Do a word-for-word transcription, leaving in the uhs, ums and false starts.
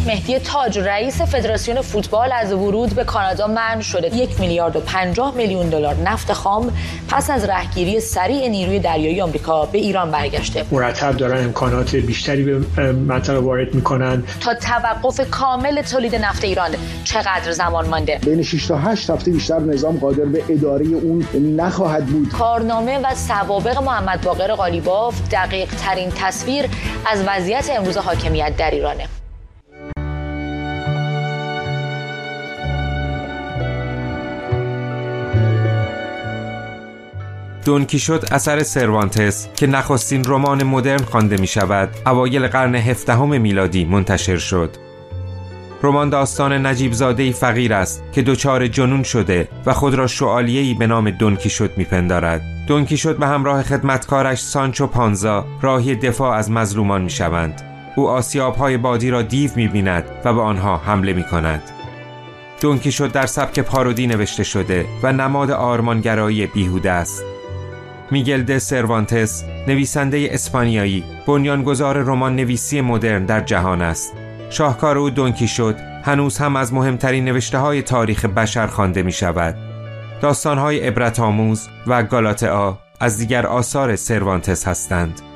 مهدی تاج رئیس فدراسیون فوتبال از ورود به کانادا منع شده. یک میلیارد و پنجاه میلیون دلار نفت خام پس از رهگیری سریع نیروی دریایی آمریکا به ایران برگشته. مرتب دارن امکانات بیشتری به منطقه وارد میکنن. تا توقف کامل تولید نفت ایران چقدر زمان مانده؟ بین شش تا هشت هفته بیشتر نظام قادر به اداره اون نخواهد بود. کارنامه و سوابق محمد باقر قالیباف دقیق ترین تصویر از وضعیت امروز حاکمیت در ایرانه. دون کیشوت اثر سروانتس که نخستین رمان مدرن خوانده می شود اوایل قرن هفدهم میلادی منتشر شد. رمان داستان نجیب زاده‌ای فقیر است که دچار جنون شده و خود را شعالیه‌ای به نام دون کیشوت می‌پندارد. دون کیشوت به همراه خدمتکارش سانچو پانزا راهی دفاع از مظلومان می‌شوند. او آسیاب‌های بادی را دیو می‌بیند و به آنها حمله می‌کند. دون کیشوت در سبک پارودی نوشته شده و نماد آرمانگرایی بیهوده است. میگل د سروانتس، نویسنده اسپانیایی، بنیانگذار رمان نویسی مدرن در جهان است. شاهکار او دون کیشوت هنوز هم از مهمترین نوشته‌های تاریخ بشر خوانده می‌شود. داستان‌های عبرت‌آموز و گالاتئا از دیگر آثار سروانتس هستند.